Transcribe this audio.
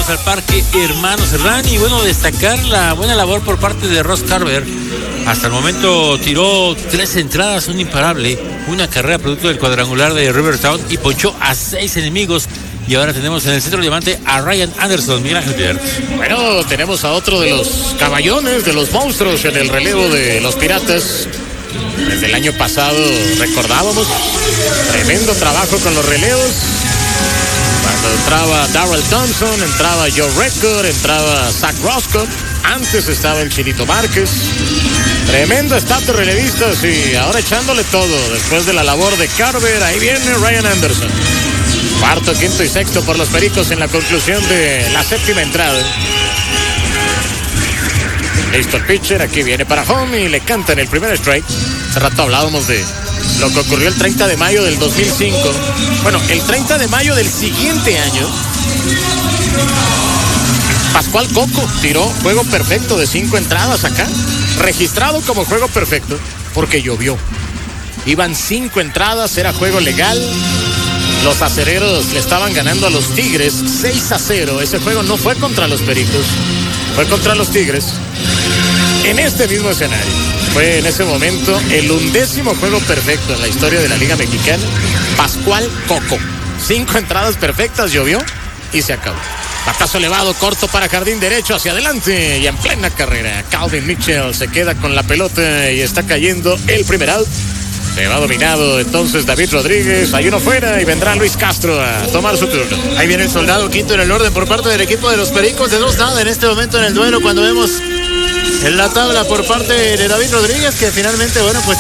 Bienvenidos al Parque Hermano Cerdán. Y bueno, destacar la buena labor por parte de Ross Carver. Hasta el momento tiró 3 entradas, un imparable, una carrera producto del cuadrangular de Rivertown y ponchó a 6 enemigos. Y ahora tenemos en el centro diamante a Ryan Anderson. Mira, Javier. Bueno, tenemos a otro de los caballones, de los monstruos en el relevo de los Piratas. Desde el año pasado recordábamos tremendo trabajo con los relevos. Cuando entraba Darrell Thompson, entraba Joe Record, entraba Zach Roscoe. Antes estaba el Chinito Márquez. Tremendo staff de relevistas y ahora echándole todo. Después de la labor de Carver, ahí viene Ryan Anderson. Cuarto, quinto y sexto por los Pericos en la conclusión de la séptima entrada. Listo el pitcher, aquí viene para home y le cantan el primer strike. Hace rato hablábamos de lo que ocurrió el 30 de mayo del 2005. Bueno, el 30 de mayo del siguiente año, Pascual Coco tiró juego perfecto de 5 entradas acá. Registrado como juego perfecto porque llovió. Iban 5 entradas, era juego legal. Los acereros le estaban ganando a los Tigres 6-0. Ese juego no fue contra los Pericos, fue contra los Tigres. En este mismo escenario. Fue en ese momento el 11º juego perfecto en la historia de la Liga Mexicana. Pascual Coco. 5 entradas perfectas, llovió y se acabó. Batazo elevado, corto para jardín derecho, hacia adelante y en plena carrera. Calvin Mitchell se queda con la pelota y está cayendo el primer out. Se va dominado entonces David Rodríguez. Hay uno fuera y vendrá Luis Castro a tomar su turno. Ahí viene el Soldado, quinto en el orden por parte del equipo de los Pericos. De 2-0 en este momento en el duelo, cuando vemos en la tabla por parte de David Rodríguez, que finalmente, bueno, pues